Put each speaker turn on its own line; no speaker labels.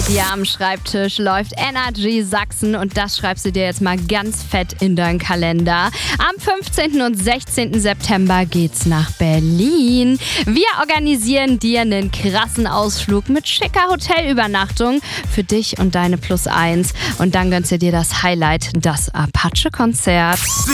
dir am Schreibtisch läuft Energy Sachsen und das schreibst du dir jetzt mal ganz fett in deinen Kalender. Am 15. und 16. September geht's nach Berlin. Wir organisieren dir einen krassen Ausflug mit schicker Hotelübernachtung für dich und deine +1. Und dann gönnst du dir das Highlight, das Apache-Konzert.